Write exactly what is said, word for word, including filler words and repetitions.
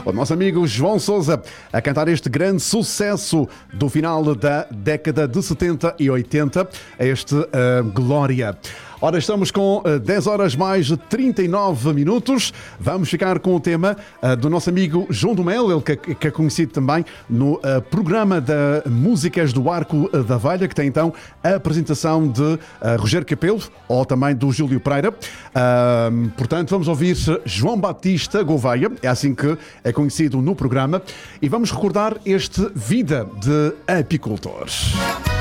O nosso amigo João Sousa a cantar este grande sucesso do final da década de setenta e oitenta, este uh, Glória. Ora, estamos com uh, dez horas mais trinta e nove minutos. Vamos ficar com o tema uh, do nosso amigo João do Mel, ele que, que é conhecido também no uh, programa de Músicas do Arco da Velha, que tem então a apresentação de uh, Rogério Capelo, ou também do Júlio Pereira. Uh, portanto, vamos ouvir João Batista Gouveia, é assim que é conhecido no programa, e vamos recordar este Vida de Apicultor.